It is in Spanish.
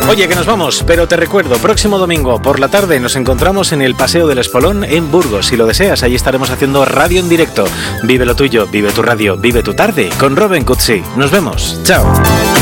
Oye, que nos vamos, pero te recuerdo, próximo domingo por la tarde nos encontramos en el Paseo del Espolón en Burgos. Si lo deseas, allí estaremos haciendo radio en directo. Vive lo tuyo, vive tu radio, vive tu tarde con Robin Cutsi. Nos vemos. Chao.